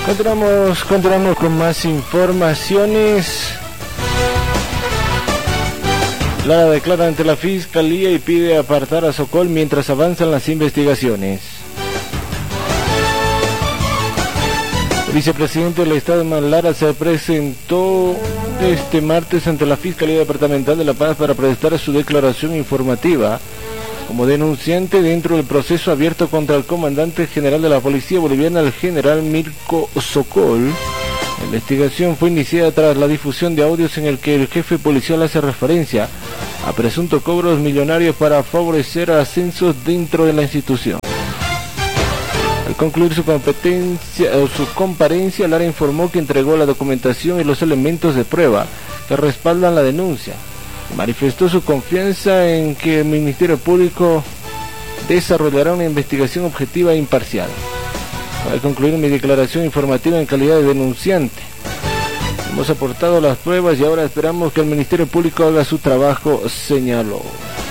Continuamos con más informaciones. Lara declara ante la Fiscalía y pide apartar a Sokol mientras avanzan las investigaciones. El vicepresidente del Estado, Lara, se presentó este martes ante la Fiscalía Departamental de La Paz para prestar su declaración informativa como denunciante dentro del proceso abierto contra el comandante general de la Policía Boliviana, el general Mirko Sokol. La investigación fue iniciada tras la difusión de audios en el que el jefe policial hace referencia a presuntos cobros millonarios para favorecer ascensos dentro de la institución. Al concluir su comparencia, Lara informó que entregó la documentación y los elementos de prueba que respaldan la denuncia. Manifestó su confianza en que el Ministerio Público desarrollará una investigación objetiva e imparcial. Al concluir mi declaración informativa en calidad de denunciante, hemos aportado las pruebas y ahora esperamos que el Ministerio Público haga su trabajo, señaló.